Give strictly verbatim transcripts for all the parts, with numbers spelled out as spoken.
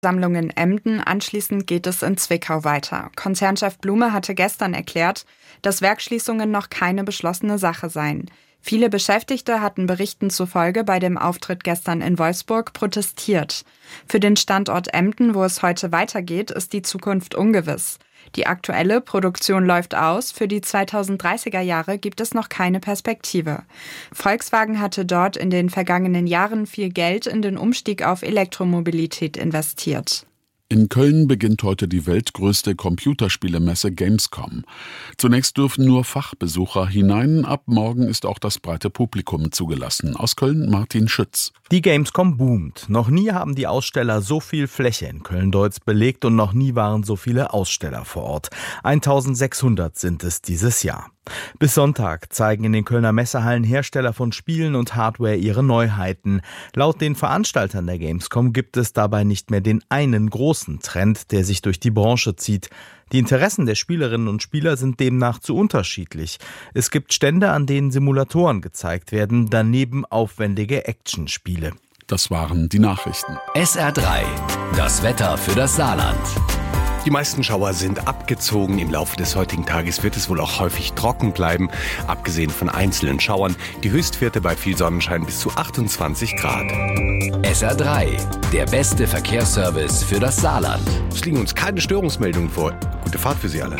Sammlung in Emden. Anschließend geht es in Zwickau weiter. Konzernchef Blume hatte gestern erklärt, dass Werksschließungen noch keine beschlossene Sache seien. Viele Beschäftigte hatten Berichten zufolge bei dem Auftritt gestern in Wolfsburg protestiert. Für den Standort Emden, wo es heute weitergeht, ist die Zukunft ungewiss. Die aktuelle Produktion läuft aus, für die zweitausenddreißiger Jahre gibt es noch keine Perspektive. Volkswagen hatte dort in den vergangenen Jahren viel Geld in den Umstieg auf Elektromobilität investiert. In Köln beginnt heute die weltgrößte Computerspielemesse Gamescom. Zunächst dürfen nur Fachbesucher hinein, ab morgen ist auch das breite Publikum zugelassen. Aus Köln Martin Schütz. Die Gamescom boomt. Noch nie haben die Aussteller so viel Fläche in Köln-Deutz belegt und noch nie waren so viele Aussteller vor Ort. eintausendsechshundert sind es dieses Jahr. Bis Sonntag zeigen in den Kölner Messehallen Hersteller von Spielen und Hardware ihre Neuheiten. Laut den Veranstaltern der Gamescom gibt es dabei nicht mehr den einen großen Trend, der sich durch die Branche zieht. Die Interessen der Spielerinnen und Spieler sind demnach zu unterschiedlich. Es gibt Stände, an denen Simulatoren gezeigt werden, daneben aufwendige Actionspiele. Das waren die Nachrichten. S R drei, das Wetter für das Saarland. Die meisten Schauer sind abgezogen. Im Laufe des heutigen Tages wird es wohl auch häufig trocken bleiben, abgesehen von einzelnen Schauern. Die Höchstwerte bei viel Sonnenschein bis zu achtundzwanzig Grad. S R drei, der beste Verkehrsservice für das Saarland. Es liegen uns keine Störungsmeldungen vor. Gute Fahrt für Sie alle.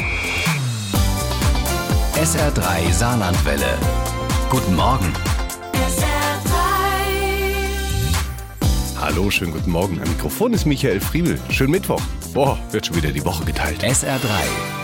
S R drei Saarlandwelle. Guten Morgen. Hallo, schönen guten Morgen. Am Mikrofon ist Michael Friebel. Schönen Mittwoch. Boah, wird schon wieder die Woche geteilt. S R drei.